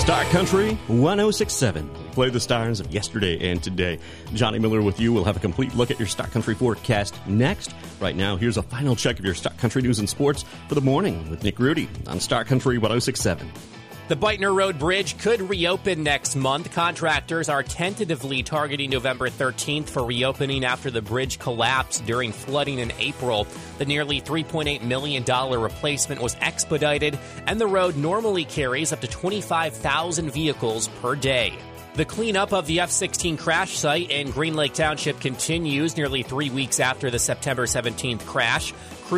Star Country 106.7. Play the stars of yesterday and today. Johnny Miller with you. We'll have a complete look at your Star Country forecast next. Right now, here's a final check of your Star Country news and sports for the morning with Nick Rudy on Star Country 106.7. The Beitner Road Bridge could reopen next month. Contractors are tentatively targeting November 13th for reopening after the bridge collapsed during flooding in April. The nearly $3.8 million replacement was expedited, and the road normally carries up to 25,000 vehicles per day. The cleanup of the F-16 crash site in Green Lake Township continues nearly 3 weeks after the September 17th crash.